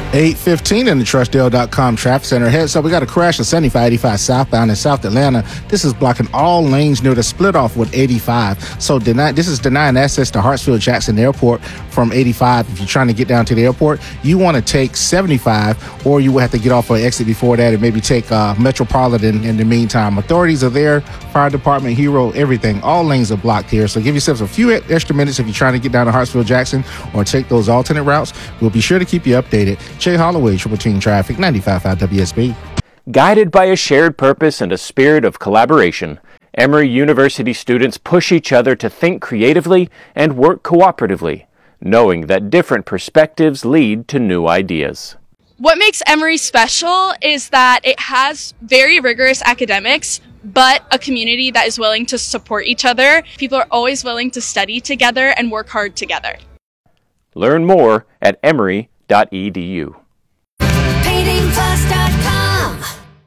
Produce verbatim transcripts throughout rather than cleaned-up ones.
eight fifteen in the Trussdale dot com traffic center. Heads up, we got a crash on seventy-five eighty-five southbound in South Atlanta. This is blocking all lanes near the split off with eighty-five. So deny, this is denying access to Hartsfield Jackson Airport from eighty-five. If you're trying to get down to the airport, you want to take seventy-five, or you will have to get off or exit before that and maybe take uh, Metropolitan in the meantime. Authorities are there, fire department, Hero, everything. All lanes are blocked here. So give yourselves a few extra minutes if you're trying to get down to Hartsfield Jackson or take those alternate routes. We'll be sure to keep you updated. Jay Holloway, Triple Team Traffic, ninety-five point five W S B. Guided by a shared purpose and a spirit of collaboration, Emory University students push each other to think creatively and work cooperatively, knowing that different perspectives lead to new ideas. What makes Emory special is that it has very rigorous academics, but a community that is willing to support each other. People are always willing to study together and work hard together. Learn more at emory dot e d u. painting plus dot com.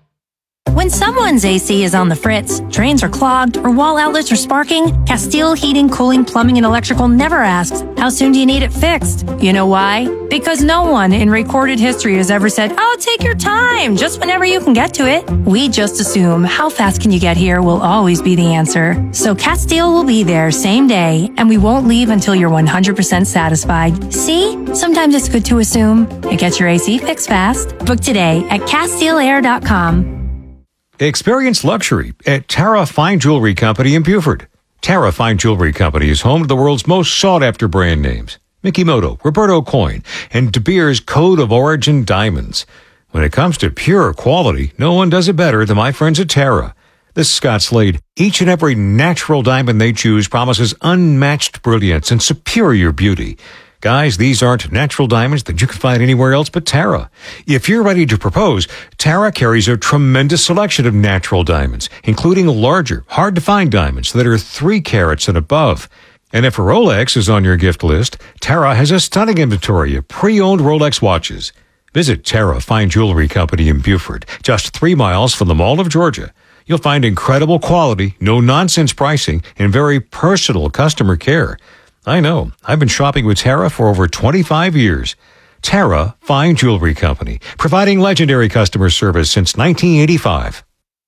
When someone's A C is on the fritz, drains are clogged, or wall outlets are sparking, Castile Heating, Cooling, Plumbing, and Electrical never asks, how soon do you need it fixed? You know why? Because no one in recorded history has ever said, oh, take your time, just whenever you can get to it. We just assume how fast can you get here will always be the answer. So Castile will be there same day, and we won't leave until you're one hundred percent satisfied. See? Sometimes it's good to assume. It gets your A C fixed fast. Book today at Castile Air dot com. Experience luxury at Tara Fine Jewelry Company in Buford. Tara Fine Jewelry Company is home to the world's most sought-after brand names, Mikimoto, Roberto Coin, and De Beers Code of Origin Diamonds. When it comes to pure quality, no one does it better than my friends at Tara. This is Scott Slade. Each and every natural diamond they choose promises unmatched brilliance and superior beauty. Guys, these aren't natural diamonds that you can find anywhere else but Tara. If you're ready to propose, Tara carries a tremendous selection of natural diamonds, including larger, hard-to-find diamonds that are three carats and above. And if a Rolex is on your gift list, Tara has a stunning inventory of pre-owned Rolex watches. Visit Tara Fine Jewelry Company in Buford, just three miles from the Mall of Georgia. You'll find incredible quality, no-nonsense pricing, and very personal customer care. I know. I've been shopping with Tara for over twenty-five years. Tara Fine Jewelry Company, providing legendary customer service since nineteen eighty-five.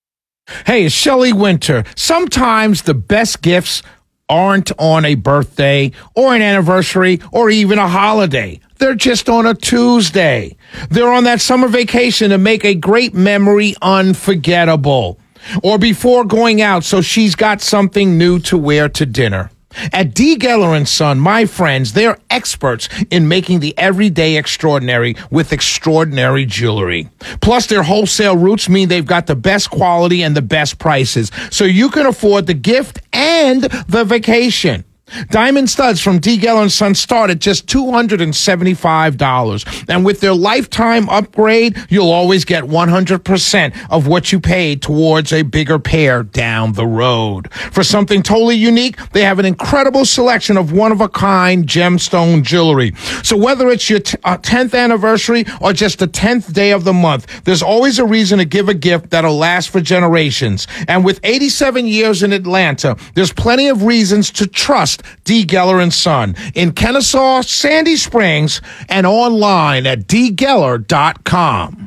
Hey, it's Shelley Winter. Sometimes the best gifts aren't on a birthday or an anniversary or even a holiday. They're just on a Tuesday. They're on that summer vacation to make a great memory unforgettable. Or before going out so she's got something new to wear to dinner. At D. Geller and Son, my friends, they're experts in making the everyday extraordinary with extraordinary jewelry. Plus, their wholesale routes mean they've got the best quality and the best prices, so you can afford the gift and the vacation. Diamond studs from D. Geller and Son start at just two hundred seventy-five dollars. And with their lifetime upgrade, you'll always get one hundred percent of what you paid towards a bigger pair down the road. For something totally unique, they have an incredible selection of one-of-a-kind gemstone jewelry. So whether it's your t- uh, tenth anniversary or just the tenth day of the month, there's always a reason to give a gift that'll last for generations. And with eighty-seven years in Atlanta, there's plenty of reasons to trust D. Geller and Son in Kennesaw, Sandy Springs, and online at d geller dot com.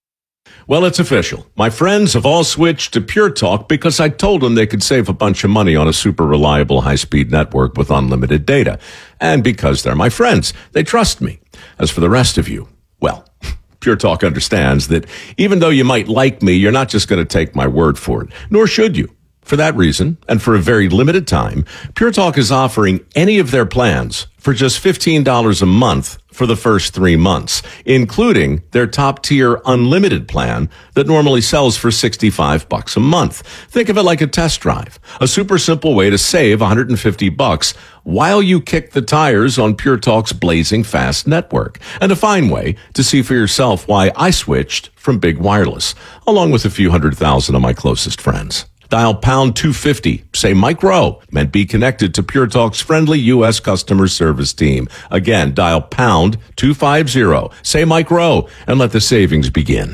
Well, it's official. My friends have all switched to Pure Talk because I told them they could save a bunch of money on a super reliable high-speed network with unlimited data. And because they're my friends, they trust me. As for the rest of you, well, Pure Talk understands that even though you might like me, you're not just going to take my word for it, nor should you. For that reason, and for a very limited time, Pure Talk is offering any of their plans for just fifteen dollars a month for the first three months, including their top-tier unlimited plan that normally sells for sixty-five bucks a month. Think of it like a test drive, a super simple way to save one hundred fifty bucks while you kick the tires on Pure Talk's blazing fast network, and a fine way to see for yourself why I switched from Big Wireless, along with a few hundred thousand of my closest friends. Dial pound two fifty, say Mike Rowe, and be connected to Pure Talk's friendly U S customer service team. Again, dial pound two fifty, say Mike Rowe, and let the savings begin.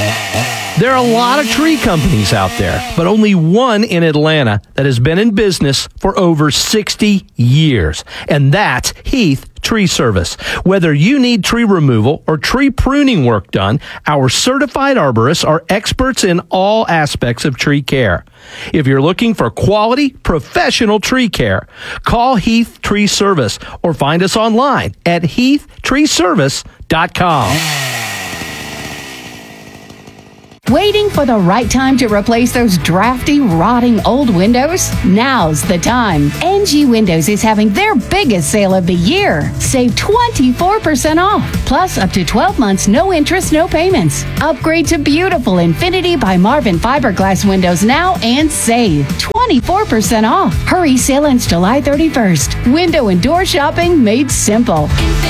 There are a lot of tree companies out there, but only one in Atlanta that has been in business for over sixty years, and that's Heath Tree Service. Whether you need tree removal or tree pruning work done, our certified arborists are experts in all aspects of tree care. If you're looking for quality, professional tree care, call Heath Tree Service or find us online at heath tree service dot com. Waiting for the right time to replace those drafty, rotting old windows? Now's the time. N G Windows is having their biggest sale of the year. Save twenty-four percent off, plus up to twelve months, no interest, no payments. Upgrade to beautiful Infinity by Marvin fiberglass windows now and save twenty-four percent off. Hurry, sale ends July thirty-first. Window and door shopping made simple.